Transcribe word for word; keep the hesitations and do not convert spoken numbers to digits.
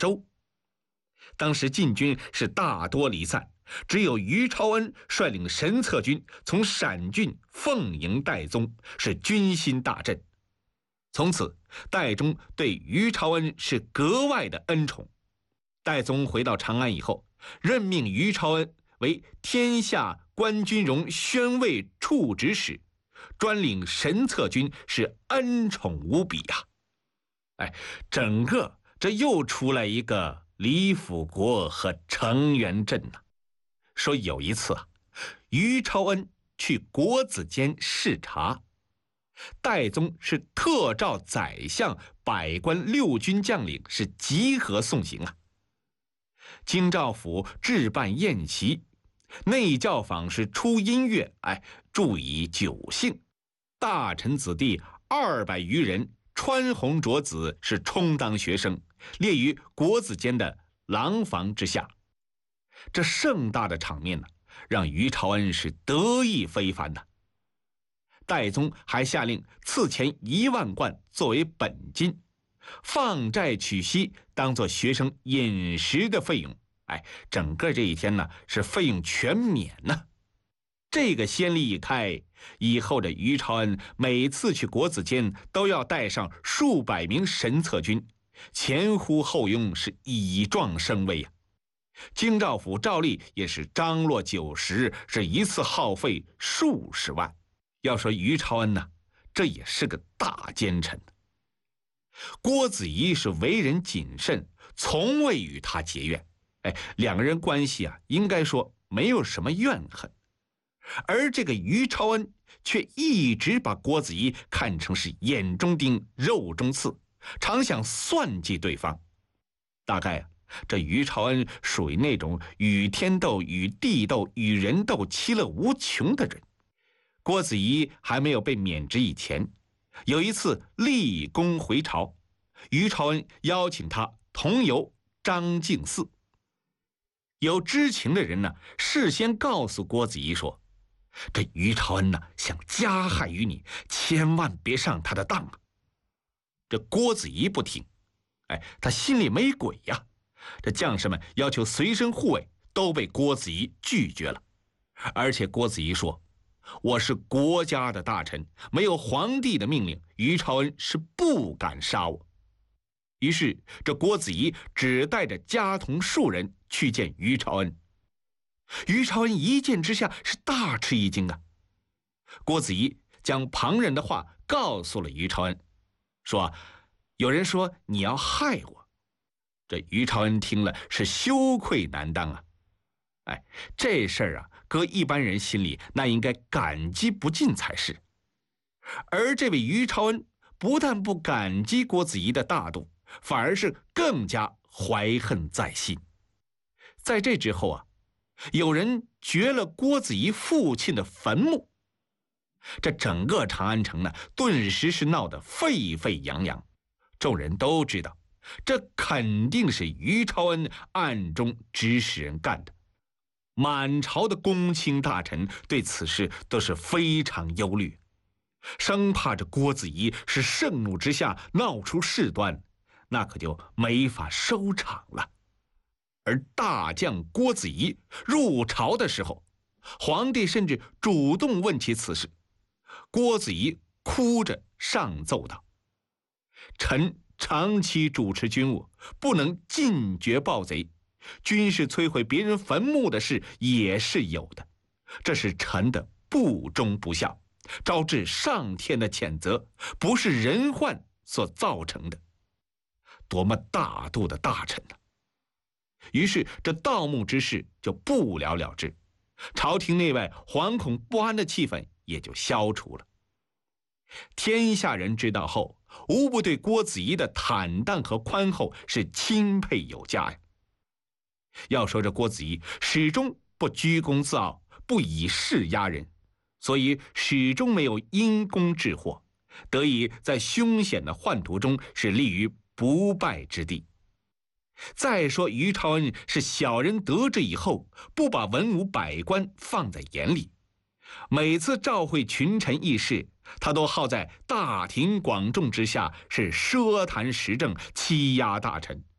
州。当时晋军是大多离散，只有于朝恩率领神策军从陕郡奉迎戴宗，是军心大振。从此，戴宗对于朝恩是格外的恩宠。戴宗回到长安以后，任命于朝恩为天下关军容宣慰处指使，专领神策军，是恩宠无比呀、啊！哎，整个这又出来一个李辅国和程元振呐、啊。说有一次啊，于朝恩去国子监视察，戴宗是特召宰相、百官、六军将领是集合送行啊。京兆府置办宴席，内教坊是出音乐，哎，助以酒兴。大臣子弟二百余人，穿红着紫，是充当学生，列于国子监的廊房之下。这盛大的场面呢，让于朝恩是得意非凡的。戴宗还下令赐钱一万贯作为本金，放债取息当作学生饮食的费用。哎，整个这一天呢，是费用全免呢。这个先例一开，以后的于朝恩每次去国子监都要带上数百名神策军，前呼后拥，是以壮声威啊。京兆府照例也是张罗酒食，是一次耗费数十万。要说于朝恩呢，这也是个大奸臣。郭子仪是为人谨慎，从未与他结怨。哎，两个人关系啊，应该说没有什么怨恨。而这个于朝恩却一直把郭子仪看成是眼中钉、肉中刺，常想算计对方。大概啊，这于朝恩属于那种与天斗、与地斗、与人斗，其乐无穷的人。郭子仪还没有被免职以前，有一次立功回朝，于朝恩邀请他同游张敬寺。有知情的人呢，事先告诉郭子仪说，这于朝恩呢想加害于你，千万别上他的当啊。这郭子仪不听，哎，他心里没鬼呀。这将士们要求随身护卫，都被郭子仪拒绝了。而且郭子仪说，我是国家的大臣，没有皇帝的命令，于朝恩是不敢杀我。于是这郭子仪只带着家童数人去见于朝恩。于朝恩一见之下是大吃一惊啊。郭子仪将旁人的话告诉了于朝恩，说有人说你要害我。这于朝恩听了是羞愧难当啊。哎，这事儿啊，搁一般人心里那应该感激不尽才是。而这位于朝恩不但不感激郭子仪的大度，反而是更加怀恨在心。在这之后啊，有人掘了郭子仪父亲的坟墓，这整个长安城呢，顿时是闹得沸沸扬扬。众人都知道，这肯定是于朝恩暗中指使人干的。满朝的公卿大臣对此事都是非常忧虑，生怕这郭子仪是盛怒之下闹出事端，那可就没法收场了。而大将郭子仪入朝的时候，皇帝甚至主动问起此事。郭子仪哭着上奏道，臣长期主持军务，不能尽绝暴贼，军事摧毁别人坟墓的事也是有的，这是臣的不忠不孝，招致上天的谴责，不是人患所造成的。多么大度的大臣呢、啊！于是这盗墓之事就不了了之，朝廷内外惶恐不安的气氛也就消除了。天下人知道后，无不对郭子仪的坦荡和宽厚是钦佩有加呀。要说这郭子仪始终不居功自傲，不以势压人，所以始终没有因功致祸，得以在凶险的宦途中是立于不败之地。再说于朝恩是小人得志以后，不把文武百官放在眼里，每次召会群臣议事，他都好在大庭广众之下是奢谈时政，欺压大臣，